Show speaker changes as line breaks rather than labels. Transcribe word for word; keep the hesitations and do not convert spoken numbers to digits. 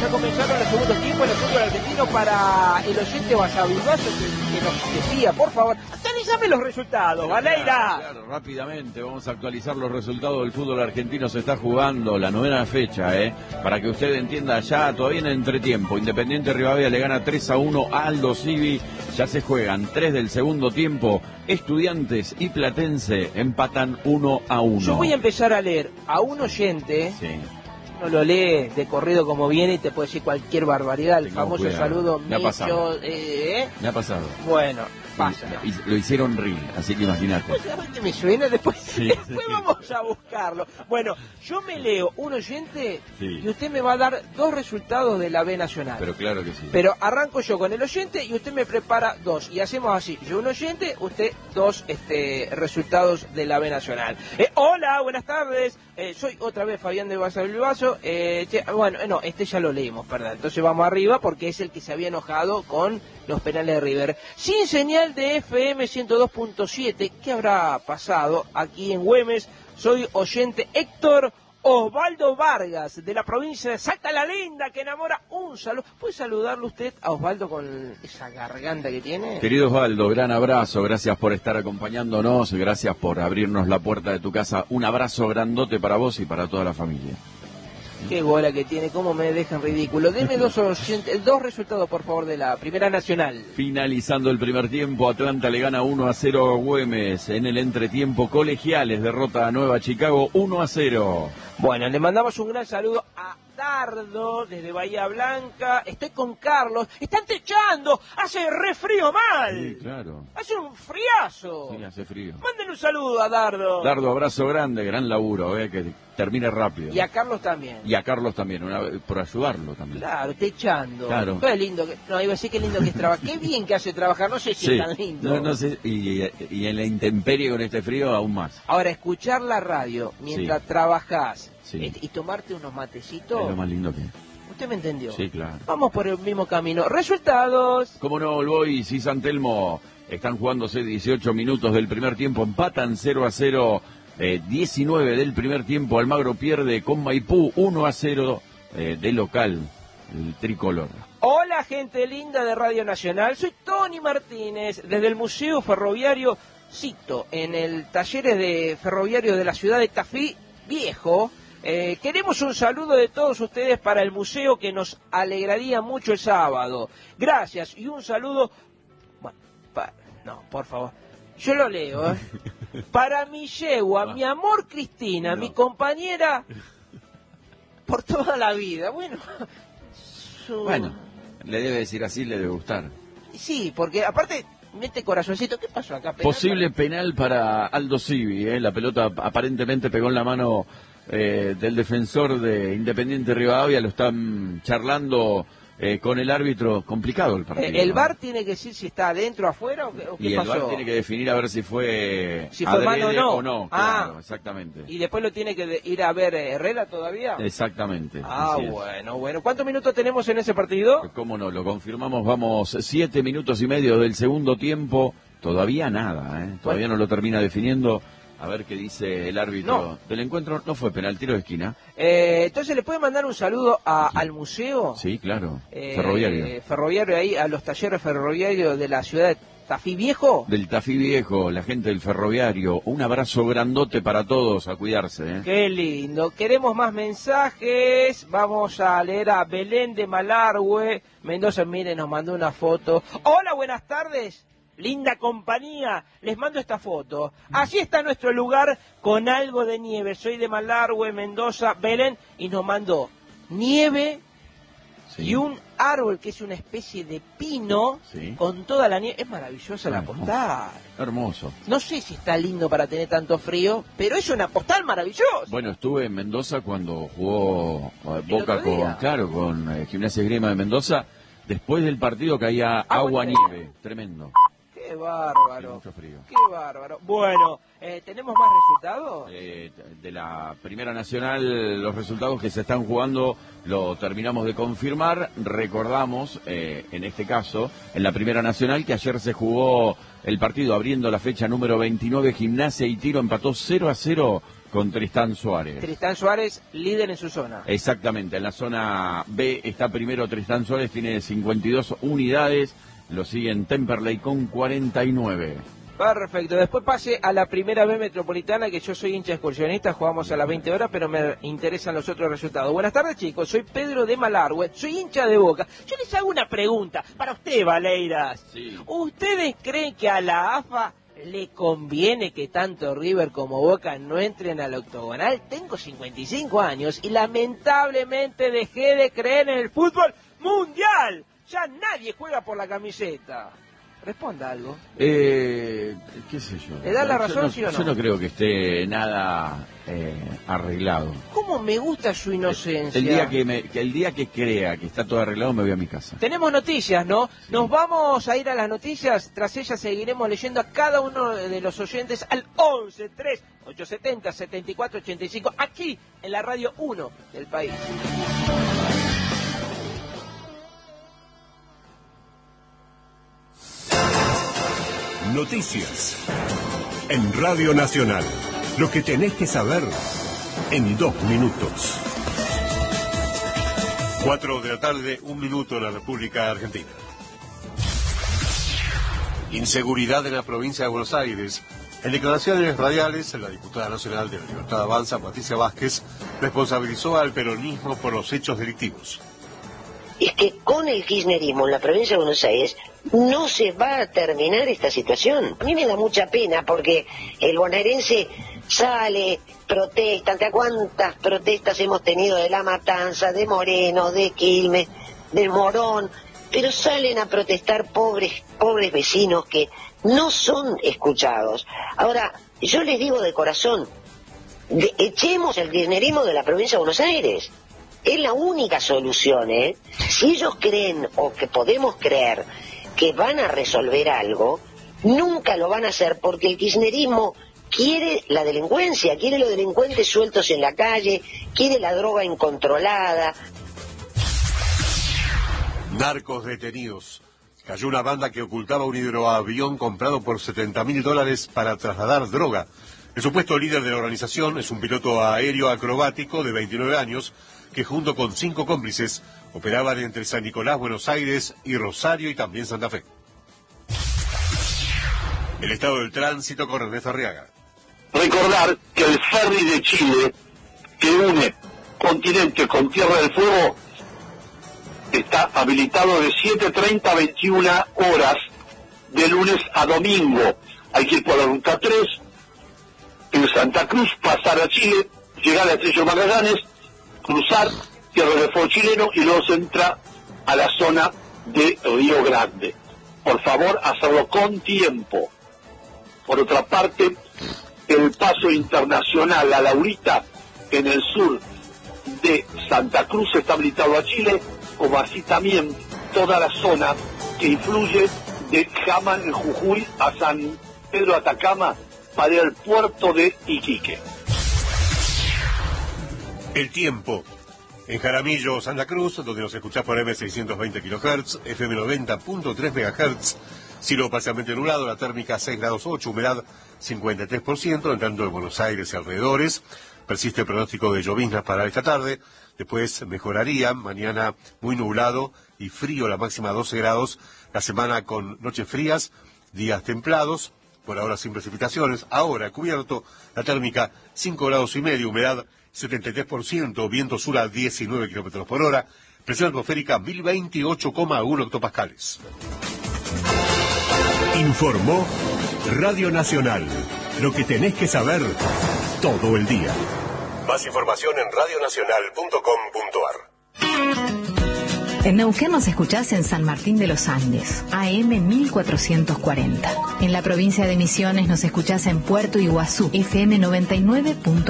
comenzaron el segundo tiempo en el fútbol argentino. Para el oyente Basavilbaso que, que nos decía, por favor, actualizame los resultados, Vaneira.
Claro, claro, rápidamente vamos a actualizar los resultados del fútbol argentino. Se está jugando la novena fecha, ¿eh? Para que usted entienda, ya todavía en entretiempo, Independiente Rivadavia le gana tres a uno a Aldo Civi. Ya se juegan tres del segundo tiempo. Estudiantes y Platense empatan uno a uno.
Yo voy a empezar a leer a un oyente.
Sí.
No lo lee de corrido como viene y te puede decir cualquier barbaridad. El
Tengamos
famoso
cuidado.
saludo
Me ha pasado.
Micho, eh, ¿eh?
Me ha pasado.
Bueno, pasa.
Y, y lo hicieron reel, así que imagínate.
Pues, ¿sabes qué me suena? Después,
Sí,
después
sí.
vamos a buscarlo. Bueno, yo me leo un oyente
Sí.
y usted me va a dar dos resultados de la B Nacional.
Pero claro que sí.
Pero arranco yo con el oyente y usted me prepara dos. Y hacemos así. Yo un oyente, usted dos este, resultados de la B Nacional. Eh, hola, buenas tardes. Eh, soy otra vez Fabián de Basavilbaso. Eh, che, bueno, eh, no, este ya lo leímos, perdón. Entonces vamos arriba porque es el que se había enojado con los penales de River. Sin señal de F M ciento dos punto siete. ¿Qué habrá pasado aquí en Güemes? Soy oyente Héctor Osvaldo Vargas, de la provincia de Salta la Linda, que enamora. Un saludo. ¿Puede saludarle usted a Osvaldo con esa garganta que tiene?
Querido Osvaldo, gran abrazo, gracias por estar acompañándonos, gracias por abrirnos la puerta de tu casa. Un abrazo grandote para vos y para toda la familia.
Qué bola que tiene, cómo me dejan ridículo. Deme dos, oyentes, dos resultados, por favor, de la Primera Nacional.
Finalizando el primer tiempo, Atlanta le gana uno a cero a Güemes. En el entretiempo, Colegiales derrota a Nueva Chicago uno a cero.
Bueno, le mandamos un gran saludo a Dardo desde Bahía Blanca. Estoy con Carlos. Están techando. Hace re frío mal.
Sí, claro.
Hace un friazo.
Sí, hace frío.
Mándenle un saludo a Dardo.
Dardo, abrazo grande, gran laburo, eh, que termine rápido.
Y a Carlos también.
Y a Carlos también, una vez, por ayudarlo también.
Claro, techando.
Claro.
Qué lindo. Que, no, iba a decir qué lindo que es trabajar. Qué bien que hace trabajar. No sé si
Sí.
es tan lindo.
No, no sé, y, y en la intemperie con este frío aún más.
Ahora, escuchar la radio mientras
Sí.
trabajás
Sí.
este, y tomarte unos matecitos.
Es lo más lindo que...
¿Usted me entendió?
Sí, claro.
Vamos por el mismo camino. Resultados.
Como no, el Boys y San Telmo están jugándose dieciocho minutos del primer tiempo, empatan cero a cero, eh, diecinueve del primer tiempo, Almagro pierde con Maipú uno a cero eh, de local, el tricolor.
Hola, gente linda de Radio Nacional. Soy Tony Martínez, desde el Museo Ferroviario Cito, en el Talleres de Ferroviario de la ciudad de Tafí Viejo. Eh, queremos un saludo de todos ustedes para el museo, que nos alegraría mucho el sábado. Gracias y un saludo. Bueno, pa... no, por favor. Yo lo leo, ¿eh? Para mi yegua, mi amor Cristina,
No.
mi compañera por toda la vida. Bueno, su...
Bueno, le debe decir así, le debe gustar.
Sí, porque aparte mete corazoncito. ¿Qué pasó acá? ¿Penal?
Posible penal para Aldo Civi, ¿eh? La pelota aparentemente pegó en la mano eh, del defensor de Independiente Rivadavia, lo están charlando eh, con el árbitro. Complicado el partido.
Eh, ¿El
¿no?
V A R tiene que decir si está adentro, afuera o qué, o qué
Y el
pasó?
V A R tiene que definir a ver si fue,
Si fue mano o
adrede
no.
o no.
Ah.
Claro, exactamente.
¿Y después lo tiene que de- ir a ver eh, Herrera todavía?
Exactamente.
Ah,
así es.
bueno, bueno. ¿Cuántos minutos tenemos en ese partido?
¿Cómo no? Lo confirmamos, vamos, siete minutos y medio del segundo tiempo. Todavía nada, ¿eh? Todavía
Bueno.
no lo termina definiendo. A ver qué dice el árbitro
No.
del encuentro. No fue penal, tiro de esquina.
Eh, entonces, ¿le puede mandar un saludo a- al museo?
Sí, claro.
Eh,
Ferroviario.
Ferroviario ahí, a los talleres ferroviarios de la ciudad de Tafí Viejo.
Del Tafí Viejo, la gente del ferroviario. Un abrazo grandote para todos, a cuidarse, ¿eh?
Qué lindo. Queremos más mensajes. Vamos a leer a Belén de Malargüe. Mendoza, mire, nos mandó una foto. Hola, buenas tardes. Linda compañía, les mando esta foto. Allí está nuestro lugar con algo de nieve. Soy de Malargüe, Mendoza, Belén, y nos mandó nieve
Sí.
y un árbol que es una especie de pino
Sí.
con toda la nieve. Es maravillosa la
Hermoso.
postal.
Hermoso.
No sé si está lindo para tener tanto frío, pero es una postal maravillosa.
Bueno, estuve en Mendoza cuando jugó eh,
¿El
Boca
otro
con,
día?
claro, con eh, Gimnasia Esgrima de Mendoza. Después del partido caía
Agua
agua
nieve.
nieve, tremendo.
Qué bárbaro.
Mucho frío.
Qué bárbaro. Bueno, eh, ¿tenemos más resultados?
Eh, de la Primera Nacional, los resultados que se están jugando lo terminamos de confirmar. Recordamos, eh, en este caso, en la Primera Nacional, que ayer se jugó el partido abriendo la fecha número veintinueve. Gimnasia y Tiro empató cero a cero con Tristán Suárez.
Tristán Suárez, líder en su zona.
Exactamente, en la zona B está primero Tristán Suárez, tiene cincuenta y dos unidades, lo siguen Temperley con cuarenta y nueve.
Perfecto, después pase a la primera B metropolitana, que yo soy hincha excursionista, jugamos a las veinte horas, pero me interesan los otros resultados. Buenas tardes, chicos, soy Pedro de Malargüe, soy hincha de Boca. Yo les hago una pregunta para usted, Valeiras.
Sí.
¿Ustedes creen que a la A F A le conviene que tanto River como Boca no entren al octogonal? Tengo cincuenta y cinco años y lamentablemente dejé de creer en el fútbol mundial. Ya nadie juega por la camiseta. Responda algo.
Eh, qué sé yo.
¿Le da la razón,
no,
sí o no?
Yo no creo que esté nada eh, arreglado.
¿Cómo me gusta su inocencia?
El día que, me, que el día que crea que está todo arreglado me voy a mi casa.
Tenemos noticias, ¿no?
Sí.
Nos vamos a ir a las noticias. Tras ellas seguiremos leyendo a cada uno de los oyentes al once tres ocho siete cero siete cuatro ocho cinco aquí en la Radio uno del país.
Noticias en Radio Nacional. Lo que tenés que saber en dos minutos. Cuatro de la tarde, un minuto en la República Argentina. Inseguridad en la provincia de Buenos Aires. En declaraciones radiales, la diputada nacional de la Libertad Avanza, Patricia Vázquez, responsabilizó al peronismo por los hechos delictivos.
Es que con el kirchnerismo en la provincia de Buenos Aires no se va a terminar esta situación. A mí me da mucha pena porque el bonaerense sale, protesta. ¿Ante cuántas protestas hemos tenido de La Matanza, de Moreno, de Quilmes, del Morón? Pero salen a protestar pobres, pobres vecinos que no son escuchados. Ahora, yo les digo de corazón, de, echemos el kirchnerismo de la provincia de Buenos Aires. Es la única solución, ¿eh? Si ellos creen, o que podemos creer, que van a resolver algo, nunca lo van a hacer porque el kirchnerismo quiere la delincuencia, quiere los delincuentes sueltos en la calle, quiere la droga incontrolada.
Narcos detenidos. Cayó una banda que ocultaba un hidroavión comprado por setenta mil dólares para trasladar droga. El supuesto líder de la organización es un piloto aéreo acrobático de veintinueve años que junto con cinco cómplices operaban entre San Nicolás, Buenos Aires y Rosario y también Santa Fe. El estado del tránsito con Ernesto Arriaga.
Recordar que el ferry de Chile, que une continente con Tierra del Fuego, está habilitado de siete treinta a veintiuna horas, de lunes a domingo. Hay que ir por la ruta tres, en Santa Cruz, pasar a Chile, llegar a Estrella Magallanes, cruzar Tierra del Fuego chileno y luego se entra a la zona de Río Grande. Por favor, hacerlo con tiempo. Por otra parte, el paso internacional a Laurita, en el sur de Santa Cruz, está habilitado a Chile, como así también toda la zona que influye de Jaman, en Jujuy, a San Pedro Atacama, para ir al puerto de Iquique.
El tiempo. En Jaramillo, Santa Cruz, donde nos escuchás por eme seiscientos veinte kilohertz, efe eme noventa punto tres megahertz, cielo parcialmente nublado, la térmica seis grados ocho, humedad cincuenta y tres por ciento, en tanto en Buenos Aires y alrededores. Persiste el pronóstico de lloviznas para esta tarde, después mejoraría, mañana muy nublado y frío, la máxima doce grados, la semana con noches frías, días templados, por ahora sin precipitaciones, ahora cubierto, la térmica cinco grados y medio, humedad setenta y tres por ciento, viento sur a diecinueve kilómetros por hora, presión atmosférica mil veintiocho coma uno hectopascales. Informó Radio Nacional. Lo que tenés que saber todo el día. Más información en radio nacional punto com punto ar.
En Neuquén nos escuchás en San Martín de los Andes, A M mil cuatrocientos cuarenta. En la provincia de Misiones nos escuchás en Puerto Iguazú, F M noventa y nueve punto uno.